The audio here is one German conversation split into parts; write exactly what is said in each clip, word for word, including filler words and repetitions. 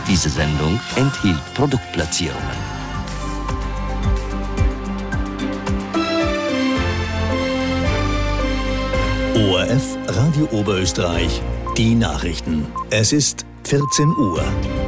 Diese Sendung enthielt Produktplatzierungen. O R F Radio Oberösterreich, die Nachrichten. Es ist vierzehn Uhr.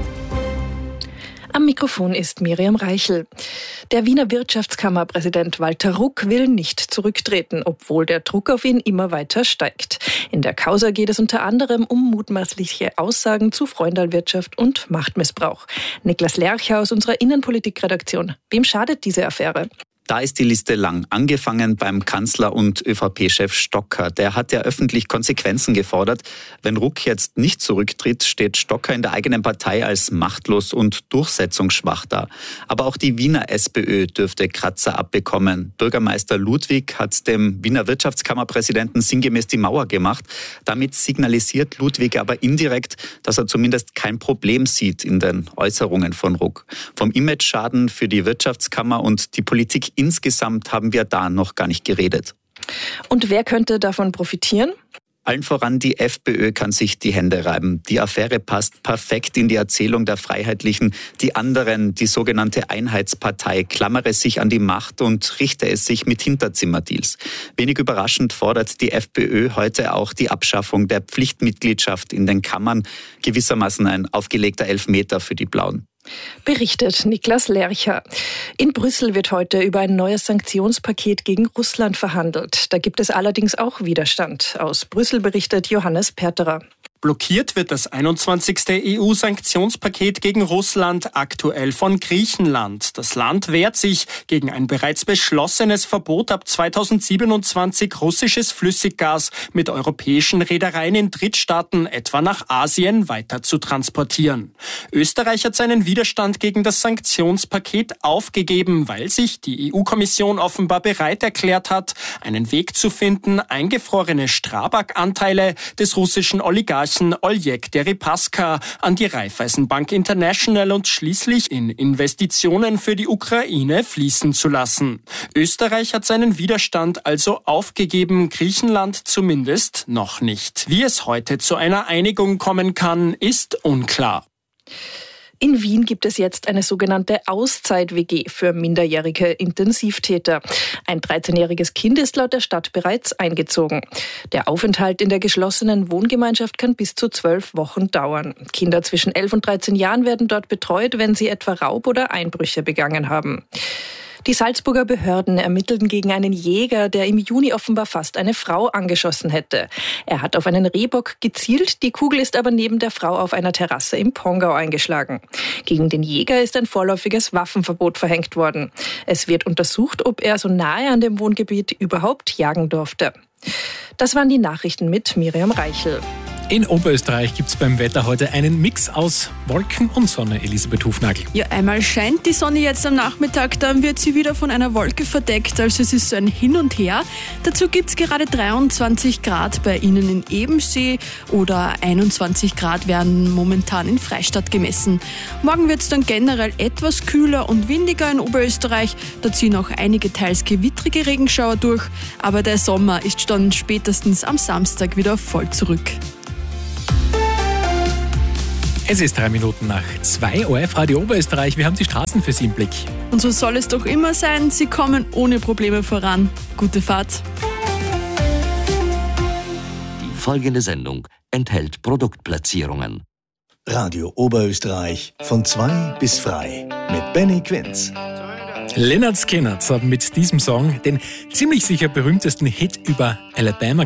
Am Mikrofon ist Miriam Reichel. Der Wiener Wirtschaftskammerpräsident Walter Ruck will nicht zurücktreten, obwohl der Druck auf ihn immer weiter steigt. In der Causa geht es unter anderem um mutmaßliche Aussagen zu Freundalwirtschaft und Machtmissbrauch. Niklas Lercher aus unserer Innenpolitikredaktion. Wem schadet diese Affäre? Da ist die Liste lang. Angefangen beim Kanzler und ÖVP-Chef Stocker. Der hat ja öffentlich Konsequenzen gefordert. Wenn Ruck jetzt nicht zurücktritt, steht Stocker in der eigenen Partei als machtlos und durchsetzungsschwach da. Aber auch die Wiener SPÖ dürfte Kratzer abbekommen. Bürgermeister Ludwig hat dem Wiener Wirtschaftskammerpräsidenten sinngemäß die Mauer gemacht. Damit signalisiert Ludwig aber indirekt, dass er zumindest kein Problem sieht in den Äußerungen von Ruck. Vom Imageschaden für die Wirtschaftskammer und die Politik insgesamt haben wir da noch gar nicht geredet. Und wer könnte davon profitieren? Allen voran die FPÖ kann sich die Hände reiben. Die Affäre passt perfekt in die Erzählung der Freiheitlichen. Die anderen, die sogenannte Einheitspartei, klammere sich an die Macht und richte es sich mit Hinterzimmerdeals. Wenig überraschend fordert die FPÖ heute auch die Abschaffung der Pflichtmitgliedschaft in den Kammern. Gewissermaßen ein aufgelegter Elfmeter für die Blauen. Berichtet Niklas Lercher. In Brüssel wird heute über ein neues Sanktionspaket gegen Russland verhandelt. Da gibt es allerdings auch Widerstand. Aus Brüssel berichtet Johannes Perterer. Blockiert wird das einundzwanzigste E U-Sanktionspaket gegen Russland aktuell von Griechenland. Das Land wehrt sich gegen ein bereits beschlossenes Verbot, ab zweitausendsiebenundzwanzig russisches Flüssiggas mit europäischen Reedereien in Drittstaaten, etwa nach Asien, weiter zu transportieren. Österreich hat seinen Widerstand gegen das Sanktionspaket aufgegeben, weil sich die E U-Kommission offenbar bereit erklärt hat, einen Weg zu finden, eingefrorene Strabag-Anteile des russischen Oligarchen Oleg Deripaska an die Raiffeisenbank International und schließlich in Investitionen für die Ukraine fließen zu lassen. Österreich hat seinen Widerstand also aufgegeben, Griechenland zumindest noch nicht. Wie es heute zu einer Einigung kommen kann, ist unklar. In Wien gibt es jetzt eine sogenannte Auszeit-W G für minderjährige Intensivtäter. Ein dreizehnjähriges Kind ist laut der Stadt bereits eingezogen. Der Aufenthalt in der geschlossenen Wohngemeinschaft kann bis zu zwölf Wochen dauern. Kinder zwischen elf und dreizehn Jahren werden dort betreut, wenn sie etwa Raub oder Einbrüche begangen haben. Die Salzburger Behörden ermittelten gegen einen Jäger, der im Juni offenbar fast eine Frau angeschossen hätte. Er hat auf einen Rehbock gezielt, die Kugel ist aber neben der Frau auf einer Terrasse im Pongau eingeschlagen. Gegen den Jäger ist ein vorläufiges Waffenverbot verhängt worden. Es wird untersucht, ob er so nahe an dem Wohngebiet überhaupt jagen durfte. Das waren die Nachrichten mit Miriam Reichel. In Oberösterreich gibt es beim Wetter heute einen Mix aus Wolken und Sonne, Elisabeth Hufnagel. Ja, einmal scheint die Sonne jetzt am Nachmittag, dann wird sie wieder von einer Wolke verdeckt, also es ist so ein Hin und Her. Dazu gibt es gerade dreiundzwanzig Grad bei Ihnen in Ebensee oder einundzwanzig Grad werden momentan in Freistadt gemessen. Morgen wird es dann generell etwas kühler und windiger in Oberösterreich, da ziehen auch einige teils gewittrige Regenschauer durch, aber der Sommer ist dann spätestens am Samstag wieder voll zurück. Es ist drei Minuten nach zwei, O R F Radio Oberösterreich. Wir haben die Straßen für Sie im Blick. Und so soll es doch immer sein. Sie kommen ohne Probleme voran. Gute Fahrt. Die folgende Sendung enthält Produktplatzierungen. Radio Oberösterreich von zwei bis frei mit Benny Quinz. Lynyrd Skynyrd haben mit diesem Song den ziemlich sicher berühmtesten Hit über Alabama